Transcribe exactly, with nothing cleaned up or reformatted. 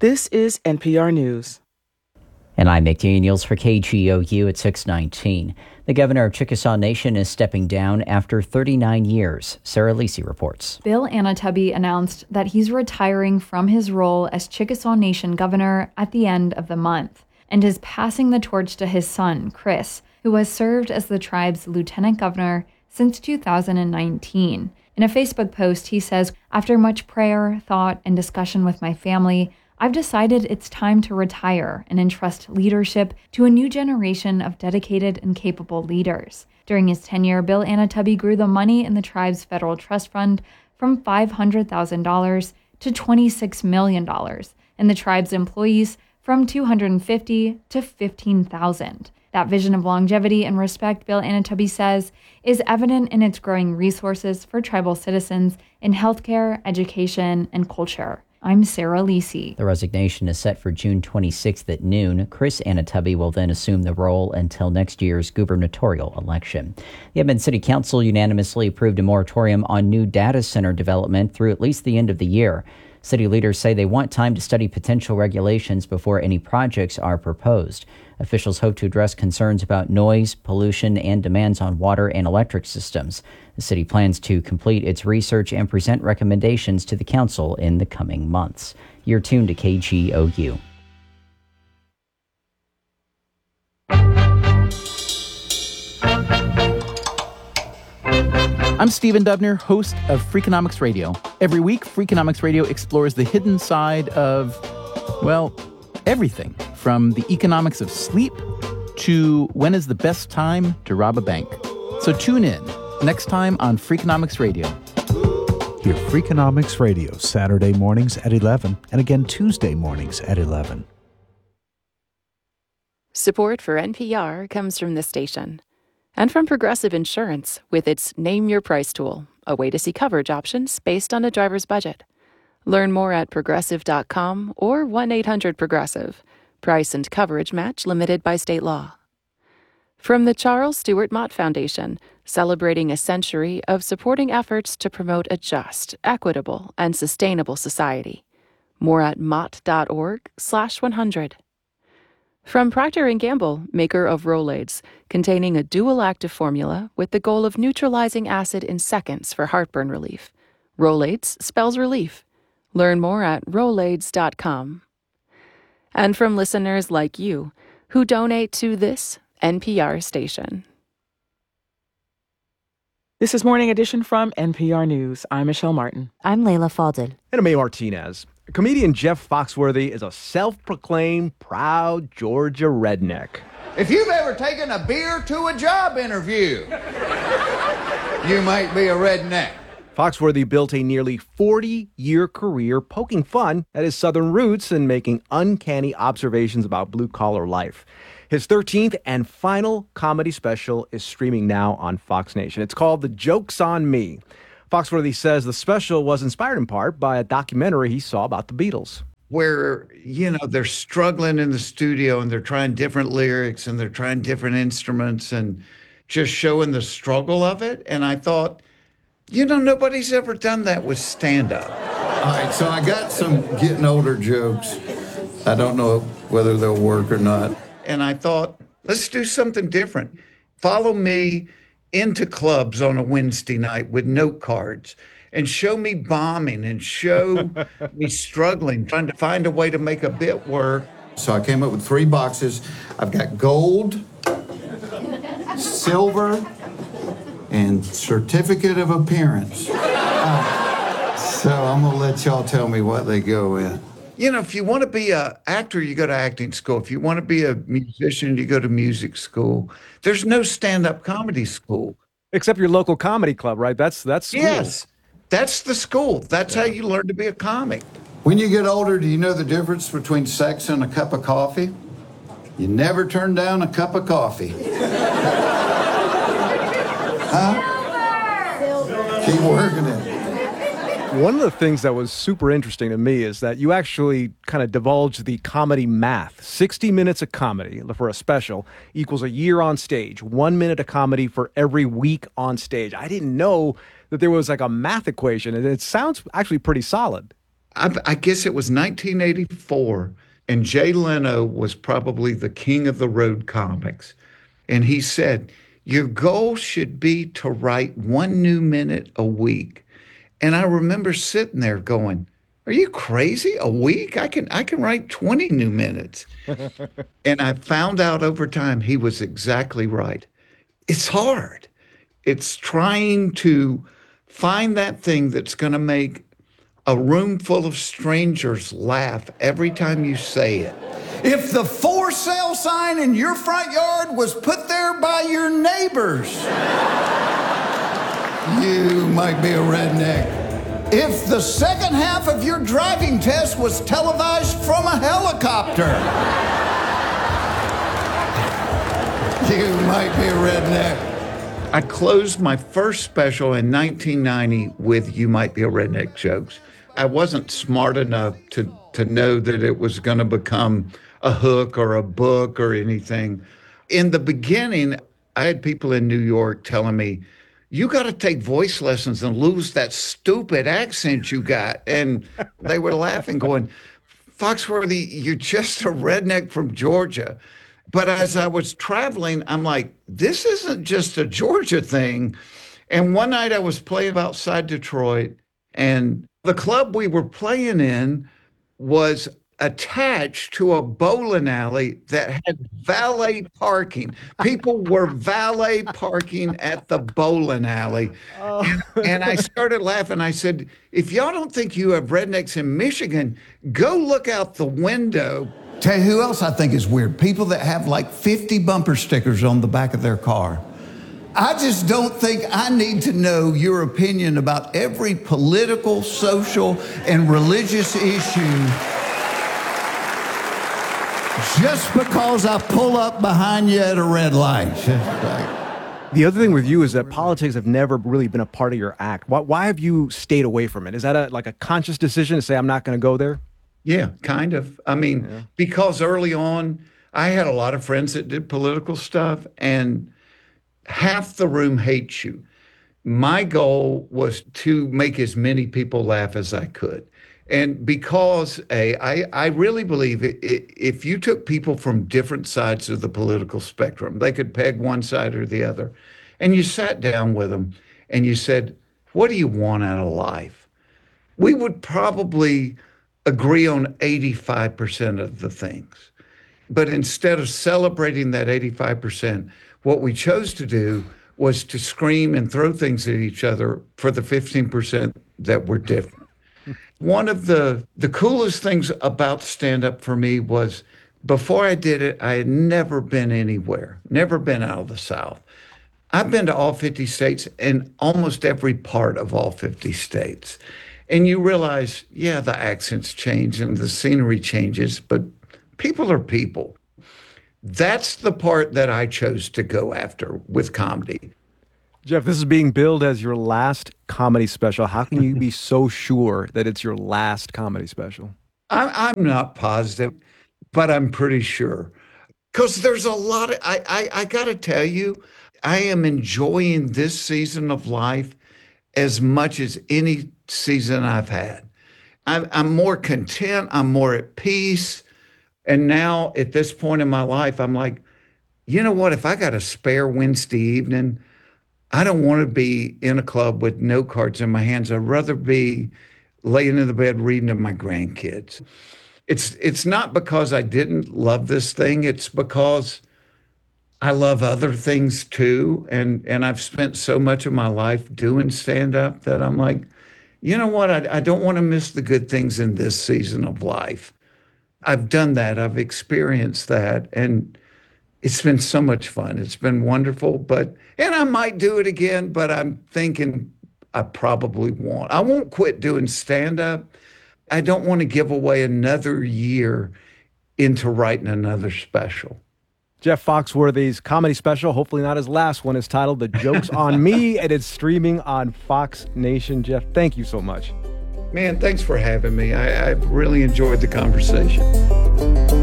This is N P R News. And I'm Nick Daniels for K G O U at six nineteen. The governor of Chickasaw Nation is stepping down after thirty-nine years. Sarah Lisi reports. Bill Anatubby announced that he's retiring from his role as Chickasaw Nation governor at the end of the month and is passing the torch to his son, Chris, who has served as the tribe's lieutenant governor since two thousand nineteen. In a Facebook post, he says, "After much prayer, thought, and discussion with my family, I've decided it's time to retire and entrust leadership to a new generation of dedicated and capable leaders." During his tenure, Bill Anatubby grew the money in the tribe's federal trust fund from five hundred thousand dollars to twenty-six million dollars, and the tribe's employees from two hundred fifty to fifteen thousand. That vision of longevity and respect, Bill Anatubby says, is evident in its growing resources for tribal citizens in healthcare, education, and culture. I'm Sarah Lisi. The resignation is set for June twenty-sixth at noon. Chris Anatubby will then assume the role until next year's gubernatorial election. The Edmond City Council unanimously approved a moratorium on new data center development through at least the end of the year. City leaders say they want time to study potential regulations before any projects are proposed. Officials hope to address concerns about noise, pollution, and demands on water and electric systems. The city plans to complete its research and present recommendations to the council in the coming months. You're tuned to K G O U. I'm Stephen Dubner, host of Freakonomics Radio. Every week, Freakonomics Radio explores the hidden side of, well, everything. From the economics of sleep to when is the best time to rob a bank. So tune in next time on Freakonomics Radio. Hear Freakonomics Radio Saturday mornings at eleven and again Tuesday mornings at eleven. Support for N P R comes from this station and from Progressive Insurance with its Name Your Price tool, a way to see coverage options based on a driver's budget. Learn more at progressive dot com or one eight hundred progressive. Price and coverage match limited by state law. From the Charles Stewart Mott Foundation, celebrating a century of supporting efforts to promote a just, equitable, and sustainable society. More at mott.org slash 100. From Procter and Gamble, maker of Rolaids, containing a dual active formula with the goal of neutralizing acid in seconds for heartburn relief. Rolaids spells relief. Learn more at rolaids dot com. And from listeners like you who donate to this N P R station. This is Morning Edition from N P R News. I'm Michelle Martin. I'm Layla Fadel. And I'm A. Martinez. Comedian Jeff Foxworthy is a self-proclaimed proud Georgia redneck. If you've ever taken a beer to a job interview, you might be a redneck. Foxworthy built a nearly forty-year career poking fun at his Southern roots and making uncanny observations about blue-collar life. His thirteenth and final comedy special is streaming now on Fox Nation. It's called The Joke's on Me. Foxworthy says the special was inspired in part by a documentary he saw about the Beatles. Where, you know, they're struggling in the studio and they're trying different lyrics and they're trying different instruments and just showing the struggle of it. And I thought, you know, nobody's ever done that with stand-up. All right, so I got some getting older jokes. I don't know whether they'll work or not. And I thought, let's do something different. Follow me into clubs on a Wednesday night with note cards and show me bombing and show me struggling, trying to find a way to make a bit work. So I came up with three boxes. I've got gold, silver, and certificate of appearance. Uh, so I'm gonna let y'all tell me what they go in. You know, if you want to be an actor, you go to acting school. If you want to be a musician, you go to music school. There's no stand-up comedy school. Except your local comedy club, right? That's that's school. Yes, that's the school. That's yeah. how you learn to be a comic. When you get older, do you know the difference between sex and a cup of coffee? You never turn down a cup of coffee. Huh? Silver. Keep working it. One of the things that was super interesting to me is that you actually kind of divulged the comedy math. sixty minutes of comedy for a special equals a year on stage. One minute of comedy for every week on stage. I didn't know that there was like a math equation, and it sounds actually pretty solid. I, I guess it was nineteen eighty-four, and Jay Leno was probably the king of the road comics. And he said, your goal should be to write one new minute a week. And I remember sitting there going, are you crazy? A week? I can I can write twenty new minutes. And I found out over time he was exactly right. It's hard. It's trying to find that thing that's going to make a room full of strangers laugh every time you say it. If the for sale sign in your front yard was put there by your neighbors, you might be a redneck. If the second half of your driving test was televised from a helicopter, you might be a redneck. I closed my first special in nineteen ninety with You Might Be a Redneck jokes. I wasn't smart enough to, to know that it was going to become a hook or a book or anything. In the beginning, I had people in New York telling me, you got to take voice lessons and lose that stupid accent you got. And they were laughing, going, Foxworthy, you're just a redneck from Georgia. But as I was traveling, I'm like, this isn't just a Georgia thing. And one night I was playing outside Detroit, and the club we were playing in was attached to a bowling alley that had valet parking. People were valet parking at the bowling alley. Oh. And, and I started laughing. I said, if y'all don't think you have rednecks in Michigan, go look out the window. Tell you who else I think is weird? People that have like fifty bumper stickers on the back of their car. I just don't think I need to know your opinion about every political, social, and religious issue just because I pull up behind you at a red light. The other thing with you is that politics have never really been a part of your act. Why, why have you stayed away from it? Is that a, like a conscious decision to say, I'm not going to go there? Yeah, kind of. I mean, yeah. Because early on, I had a lot of friends that did political stuff, and half the room hates you. My goal was to make as many people laugh as I could. And because a, I, I really believe it, it, if you took people from different sides of the political spectrum, they could peg one side or the other, and you sat down with them and you said, what do you want out of life? We would probably agree on eighty-five percent of the things. But instead of celebrating that eighty-five percent, what we chose to do was to scream and throw things at each other for the fifteen percent that were different. One of the, the coolest things about stand-up for me was before I did it, I had never been anywhere, never been out of the South. I've been to all fifty states and almost every part of all fifty states. And you realize, yeah, the accents change and the scenery changes, but people are people. That's the part that I chose to go after with comedy. Jeff, this is being billed as your last comedy special. How can you be so sure that it's your last comedy special? I'm, I'm not positive, but I'm pretty sure. Because there's a lot of, I, I, I got to tell you, I am enjoying this season of life as much as any season I've had. I'm, I'm more content. I'm more at peace. And now at this point in my life, I'm like, you know what? If I got a spare Wednesday evening, I don't want to be in a club with no cards in my hands. I'd rather be laying in the bed reading to my grandkids. It's it's not because I didn't love this thing. It's because I love other things too. And, and I've spent so much of my life doing stand-up that I'm like, you know what? I, I don't want to miss the good things in this season of life. I've done that. I've experienced that. And it's been so much fun. It's been wonderful. But, and I might do it again, but I'm thinking I probably won't. I won't quit doing stand-up. I don't want to give away another year into writing another special. Jeff Foxworthy's comedy special, hopefully not his last one, is titled The Joke's on Me, and it's streaming on Fox Nation. Jeff, thank you so much. Man, thanks for having me. I, I really enjoyed the conversation.